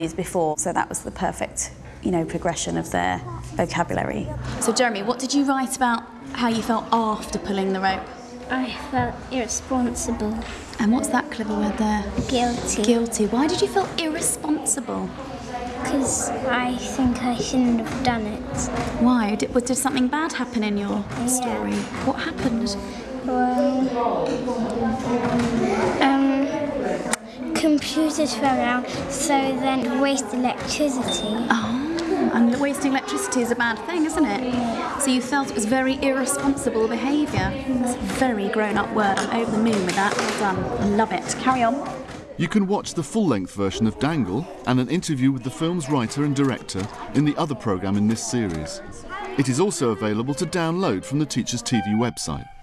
before, so that was the perfect, progression of their vocabulary. So Jeremy, what did you write about how you felt after pulling the rope? I felt irresponsible. And what's that clever word there? Guilty. Guilty. Why did you feel irresponsible? Because I think I shouldn't have done it. Why? Did something bad happen in your story? What happened? Well, computers fell down, so then waste electricity. Oh, and wasting electricity is a bad thing, isn't it? Yeah. So you felt it was very irresponsible behaviour. That's a very grown-up word. I'm over the moon with that. Well done. I love it. Carry on. You can watch the full-length version of Dangle and an interview with the film's writer and director in the other programme in this series. It is also available to download from the Teachers TV website.